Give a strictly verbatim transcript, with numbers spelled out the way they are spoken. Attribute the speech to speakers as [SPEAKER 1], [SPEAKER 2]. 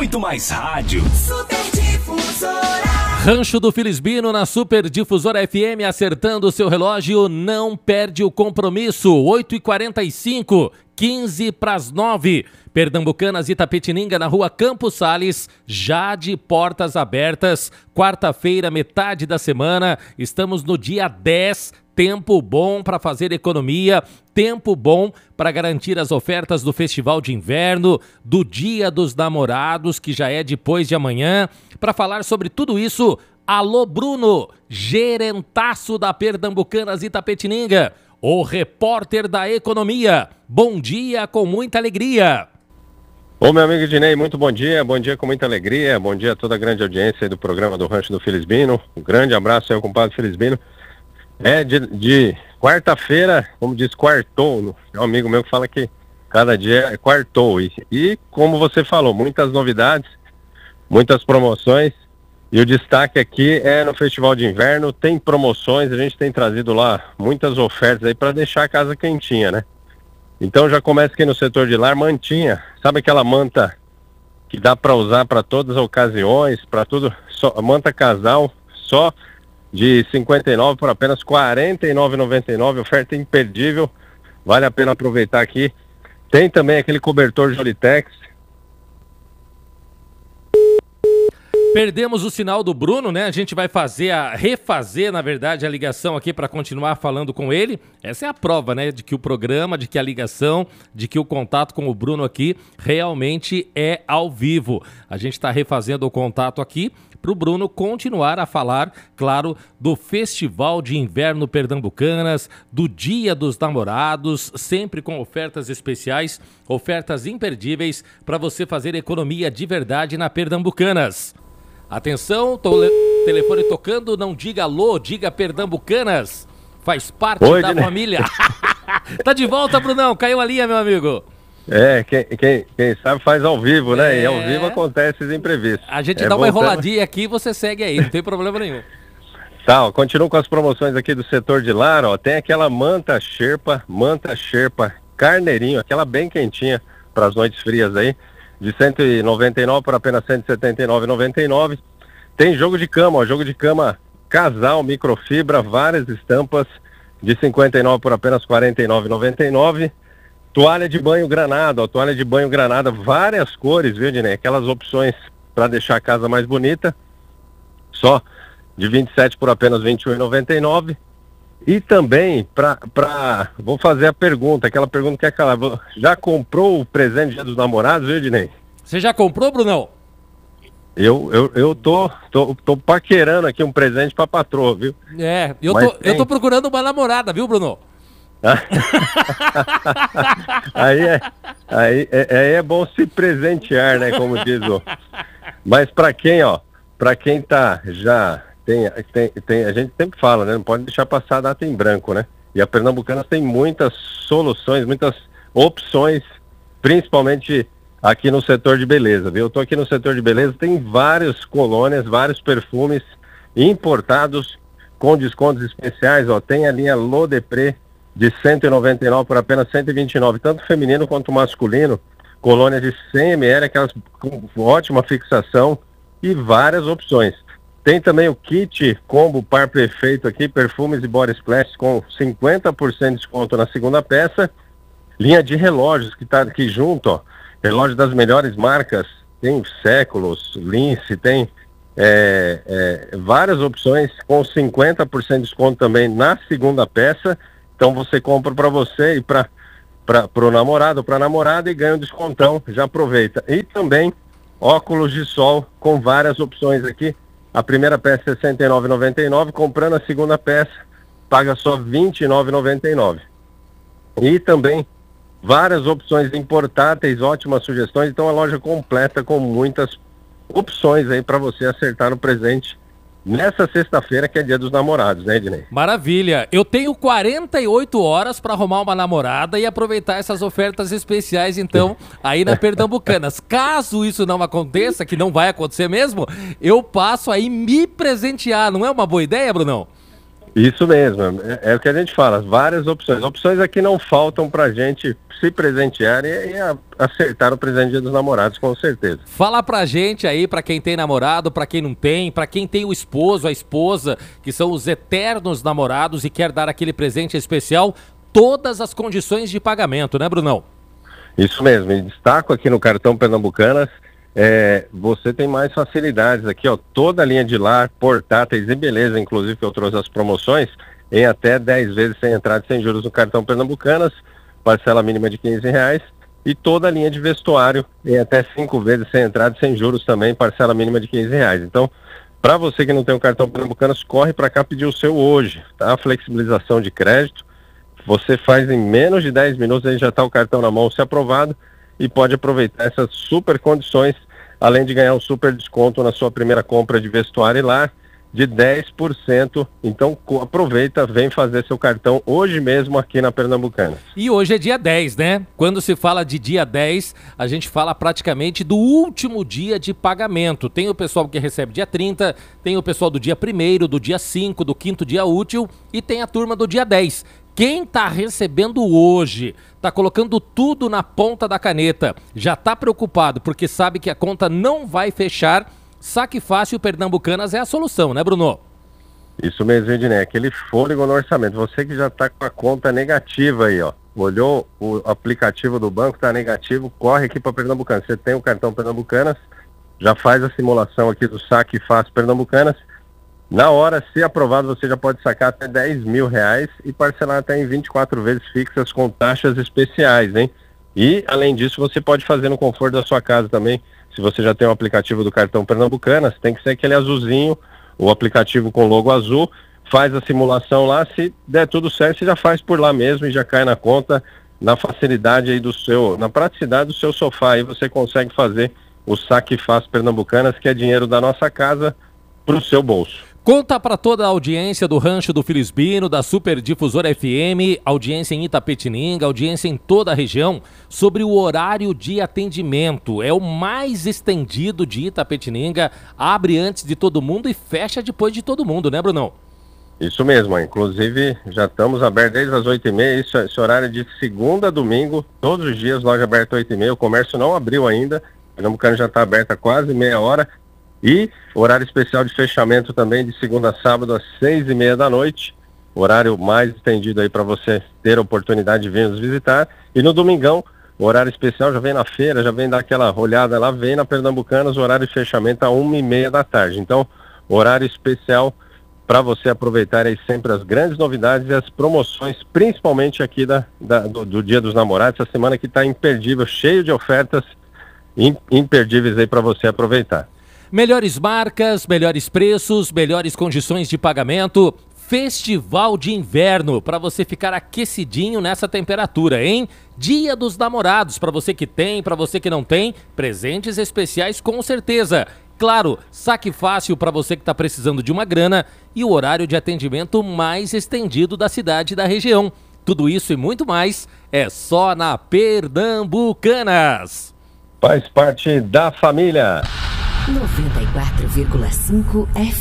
[SPEAKER 1] muito mais rádio.
[SPEAKER 2] Super Difusora.
[SPEAKER 3] Rancho do Felisbino na Super Difusora F M, acertando o seu relógio, não perde o compromisso. oito e quarenta e cinco, quinze para as nove. Pernambucanas Itapetininga na rua Campos Sales, já de portas abertas. Quarta-feira, metade da semana, estamos no dia dez. Tempo bom para fazer economia, tempo bom para garantir as ofertas do Festival de Inverno, do Dia dos Namorados, que já é depois de amanhã. Para falar sobre tudo isso, alô Bruno, gerentaço da Pernambucanas Itapetininga, o repórter da economia. Bom dia com muita alegria.
[SPEAKER 4] Ô, meu amigo Dinei, muito bom dia, bom dia com muita alegria, bom dia a toda a grande audiência do programa do Rancho do Felisbino. Um grande abraço aí ao compadre Felisbino. É, de, de quarta-feira, como diz, quartou. É um amigo meu que fala que cada dia é quartou. E, e como você falou, muitas novidades, muitas promoções. E o destaque aqui é no Festival de Inverno, tem promoções, a gente tem trazido lá muitas ofertas aí para deixar a casa quentinha, né? Então já começa aqui no setor de lar, mantinha. Sabe aquela manta que dá para usar para todas as ocasiões, para tudo? Só, manta casal, só de cinquenta e nove reais por apenas quarenta e nove reais e noventa e nove centavos, oferta imperdível, vale a pena aproveitar aqui. Tem também aquele cobertor Jolitex.
[SPEAKER 3] Perdemos o sinal do Bruno, né? A gente vai fazer a refazer, na verdade, a ligação aqui para continuar falando com ele. Essa é a prova, né? De que o programa, de que a ligação, de que o contato com o Bruno aqui realmente é ao vivo. A gente está refazendo o contato aqui para o Bruno continuar a falar, claro, do Festival de Inverno Pernambucanas, do Dia dos Namorados, sempre com ofertas especiais, ofertas imperdíveis para você fazer economia de verdade na Pernambucanas. Atenção, tole... telefone tocando, não diga alô, diga Pernambucanas, faz parte
[SPEAKER 4] Oi,
[SPEAKER 3] da
[SPEAKER 4] Dine...
[SPEAKER 3] família. Tá de volta, Brunão, caiu a linha, meu amigo.
[SPEAKER 4] É, quem, quem, quem sabe faz ao vivo, né?
[SPEAKER 3] É...
[SPEAKER 4] E ao vivo acontece os imprevistos.
[SPEAKER 3] A gente
[SPEAKER 4] é,
[SPEAKER 3] dá uma
[SPEAKER 4] voltando...
[SPEAKER 3] enroladinha aqui e você segue aí, não tem problema nenhum.
[SPEAKER 4] Tá, ó, continuo com as promoções aqui do setor de lar, ó. Tem aquela manta Sherpa, manta Sherpa carneirinho, aquela bem quentinha para as noites frias aí, de cento e noventa e nove reais por apenas cento e setenta e nove reais e noventa e nove centavos. Tem jogo de cama, ó, jogo de cama casal, microfibra, várias estampas, de cinquenta e nove reais por apenas quarenta e nove reais e noventa e nove centavos. Toalha de banho granada, ó, toalha de banho granada, várias cores, viu, Dinei? Aquelas opções para deixar a casa mais bonita, só de vinte e sete reais por apenas vinte e um reais e noventa e nove centavos. E também, pra, pra, vou fazer a pergunta, aquela pergunta que é aquela, já comprou o presente Dia dos Namorados, viu, Dinei?
[SPEAKER 3] Você já comprou, Brunão?
[SPEAKER 4] Eu, eu, eu tô, tô, tô paquerando aqui um presente pra patroa, viu?
[SPEAKER 3] É, eu
[SPEAKER 4] Mas
[SPEAKER 3] tô,
[SPEAKER 4] tem...
[SPEAKER 3] eu tô procurando uma namorada, viu, Bruno?
[SPEAKER 4] aí, é, aí, é, aí é bom se presentear, né, como diz o... Mas pra quem, ó, pra quem tá já... Tem, tem, tem, a gente sempre fala, né? Não pode deixar passar a data em branco, né? E a Pernambucanas tem muitas soluções, muitas opções, principalmente aqui no setor de beleza, viu? Eu tô aqui no setor de beleza, tem várias colônias, vários perfumes importados com descontos especiais, ó. Tem a linha L'Eau de Pré de cento e noventa e nove reais por apenas cento e vinte e nove reais, tanto feminino quanto masculino, colônia de cem mililitros, aquelas com ótima fixação e várias opções. Tem também o kit combo par perfeito aqui, perfumes e body splash com cinquenta por cento de desconto na segunda peça. Linha de relógios que tá aqui junto, ó. Relógio das melhores marcas, tem Séculos, Lince, tem é, é, várias opções com cinquenta por cento de desconto também na segunda peça. Então você compra para você e para o namorado, para a namorada e ganha um descontão, já aproveita. E também óculos de sol com várias opções aqui. A primeira peça é sessenta e nove reais e noventa e nove centavos, comprando a segunda peça, paga só vinte e nove reais e noventa e nove centavos. E também várias opções em portáteis, ótimas sugestões. Então a loja completa com muitas opções aí para você acertar o presente nessa sexta-feira, que é Dia dos Namorados, né, Ednei?
[SPEAKER 3] Maravilha. Eu tenho quarenta e oito horas para arrumar uma namorada e aproveitar essas ofertas especiais, então, aí na Pernambucanas. Caso isso não aconteça, que não vai acontecer mesmo, eu passo aí me presentear. Não é uma boa ideia, Brunão?
[SPEAKER 4] Isso mesmo, é, é o que a gente fala, várias opções. Opções aqui não faltam pra gente se presentear e, e a, acertar o presente Dia dos Namorados, com certeza.
[SPEAKER 3] Fala pra gente aí, pra quem tem namorado, pra quem não tem, pra quem tem o esposo, a esposa, que são os eternos namorados e quer dar aquele presente especial, todas as condições de pagamento, né, Brunão?
[SPEAKER 4] Isso mesmo, e destaco aqui no cartão Pernambucanas, é, você tem mais facilidades aqui, ó, toda a linha de lar, portáteis e beleza, inclusive que eu trouxe as promoções, em até dez vezes sem entrada e sem juros no cartão Pernambucanas, parcela mínima de quinze reais, e toda a linha de vestuário em até cinco vezes sem entrada e sem juros também, parcela mínima de quinze reais. Então, para você que não tem o cartão Pernambucanas, corre para cá pedir o seu hoje, tá? Flexibilização de crédito, você faz em menos de dez minutos, aí já está o cartão na mão, se aprovado, e pode aproveitar essas super condições, além de ganhar um super desconto na sua primeira compra de vestuário e lar, de dez por cento. Então aproveita, vem fazer seu cartão hoje mesmo aqui na Pernambucanas.
[SPEAKER 3] E hoje é dia dez, né? Quando se fala de dia dez, a gente fala praticamente do último dia de pagamento. Tem o pessoal que recebe dia trinta, tem o pessoal do dia primeiro, do dia cinco, do quinto dia útil e tem a turma do dia dez. Quem está recebendo hoje, está colocando tudo na ponta da caneta, já está preocupado porque sabe que a conta não vai fechar, Saque Fácil Pernambucanas é a solução, né, Bruno?
[SPEAKER 4] Isso mesmo, Ednei, aquele fôlego no orçamento. Você que já está com a conta negativa aí, ó, olhou o aplicativo do banco, está negativo, corre aqui para Pernambucanas. Você tem o cartão Pernambucanas, já faz a simulação aqui do Saque Fácil Pernambucanas. Na hora, se aprovado, você já pode sacar até dez mil reais e parcelar até em vinte e quatro vezes fixas com taxas especiais, hein? E, além disso, você pode fazer no conforto da sua casa também. Se você já tem o aplicativo do cartão Pernambucanas, tem que ser aquele azulzinho, o aplicativo com logo azul, faz a simulação lá, se der tudo certo, você já faz por lá mesmo e já cai na conta, na facilidade aí do seu, na praticidade do seu sofá, aí você consegue fazer o Saque Fácil Pernambucanas, que é dinheiro da nossa casa, para o seu bolso.
[SPEAKER 3] Conta para toda a audiência do Rancho do Filisbino, da Super Difusora F M, audiência em Itapetininga, audiência em toda a região, sobre o horário de atendimento. É o mais estendido de Itapetininga, abre antes de todo mundo e fecha depois de todo mundo, né, Brunão?
[SPEAKER 4] Isso mesmo, inclusive já estamos abertos desde as oito e meia, isso, esse horário de segunda a domingo, todos os dias, loja aberta às oito e meia, o comércio não abriu ainda, o Pernambucano já está aberto há quase meia hora. E horário especial de fechamento também de segunda a sábado às seis e meia da noite, horário mais estendido aí para você ter a oportunidade de vir nos visitar. E no domingão, o horário especial já vem na feira, já vem dar aquela olhada lá, vem na Pernambucanas, o horário de fechamento a uma e meia da tarde. Então, horário especial para você aproveitar aí sempre as grandes novidades e as promoções, principalmente aqui da, da, do, do Dia dos Namorados, essa semana que está imperdível, cheio de ofertas imperdíveis aí para você aproveitar.
[SPEAKER 3] Melhores marcas, melhores preços, melhores condições de pagamento. Festival de inverno, para você ficar aquecidinho nessa temperatura, hein? Dia dos Namorados, para você que tem, para você que não tem, presentes especiais com certeza. Claro, Saque Fácil para você que está precisando de uma grana e o horário de atendimento mais estendido da cidade e da região. Tudo isso e muito mais é só na Pernambucanas.
[SPEAKER 4] Faz parte da família.
[SPEAKER 2] noventa e quatro vírgula cinco F